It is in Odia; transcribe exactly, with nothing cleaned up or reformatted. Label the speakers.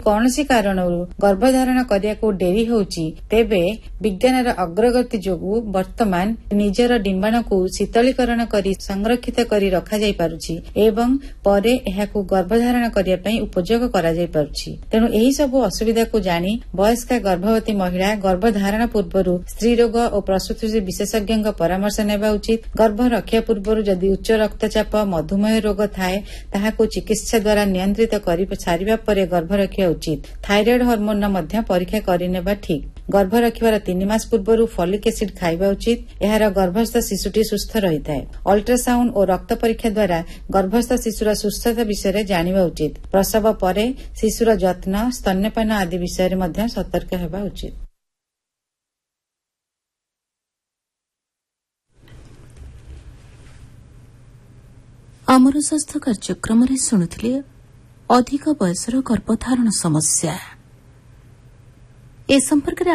Speaker 1: କୌଣସି କାରଣରୁ ଗର୍ଭଧାରଣ କରିବାକୁ ଡେରି ହେଉଛି ତେବେ ବିଜ୍ଞାନର ଅଗ୍ରଗତି ଯୋଗୁଁ ବର୍ତ୍ତମାନ ନିଜର ଡିମ୍ବାଣୁକୁ ଶୀତଳୀକରଣ କରି ସଂରକ୍ଷିତ କରି ରଖାଯାଇ ପାରୁଛି ଏବଂ ପରେ ଏହାକୁ ଗର୍ଭଧାରଣ କରିବା ପାଇଁ ଉପଯୋଗ କରାଯାଇ ପାରୁଛି। ତେଣୁ ଏହି ସବୁ ଅସୁବିଧାକୁ ଜାଣି ବୟସ୍କା ଗର୍ଭବତୀ ମହିଳା ଗର୍ଭଧାରଣ ପୂର୍ବରୁ ସ୍ତ୍ରୀରୋଗ ଓ ପ୍ରସୂତି ବିଶେଷଜ୍ଞଙ୍କ ପରାମର୍ଶ ନେବା ଉଚିତ। ଗର୍ଭ ରଖିବା ପୂର୍ବରୁ ଯଦି ଉଚ୍ଚ ରକ୍ତଚାପ ମଧୁମେହ ରୋଗ ଥାଏ ତାହାକୁ ଚିକିତ୍ସା ଦ୍ୱାରା ନିୟନ୍ତ୍ରିତ କରି ସାରିବା ପରେ ଗର୍ଭ ରଖିବା ଉଚିତ। ଥାଇରଏଡ୍ ହର୍ମୋନର ମଧ୍ୟ ପରୀକ୍ଷା କରିନେବା ଠିକ୍। ଗର୍ଭ ରଖିବାର ତିନି ମାସ ପୂର୍ବରୁ ଫଲିକ୍ ଏସିଡ୍ ଖାଇବା ଉଚିତ। ଏହାର ଗର୍ଭସ୍ଥ ଶିଶୁଟି ସୁସ୍ଥ ରହିଥାଏ। ଅଲ୍ଟ୍ରାସାଉଣ୍ଡ ଓ ରକ୍ତ ପରୀକ୍ଷା ଦ୍ୱାରା ଗର୍ଭସ୍ଥ ଶିଶୁର ସୁସ୍ଥତା ବିଷୟରେ ଜାଣିବା ଉଚିତ। ପ୍ରସବ ପରେ ଶିଶୁର ଯତ୍ନ ସ୍ତନ୍ୟପାନ ଆଦି ବିଷୟରେ ମଧ୍ୟ ସତର୍କ ହେବା ଉଚିତ।
Speaker 2: ଆମର ସ୍ୱାସ୍ଥ୍ୟ କାର୍ଯ୍ୟକ୍ରମରେ ଶୁଣୁଥିଲେ ଅଧିକ ବୟସର ଗର୍ଭଧାରଣ ସମସ୍ୟା ଏ ସମ୍ପର୍କରେ